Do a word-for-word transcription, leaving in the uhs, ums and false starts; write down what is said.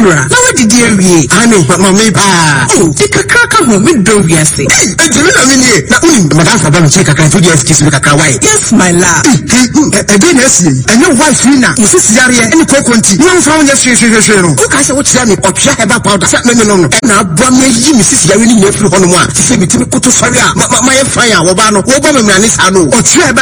Womra, now what did you read? I know, but my pa. Oh, take a crack of me, don't you say? Hey, and you know me, now, Madame Fabam, check a country, yes, kiss with a kawaii. Yes, my love. Again, yes, and your wife, Rina, Missus Yaria, and Coconti, no found your share. Who can say what's that? Or check about powder, no, no, and now, Bromley, Missus Yarini, from one, to say between Kutu Faria, my fire, Obano, Obama, and I know, or Treba,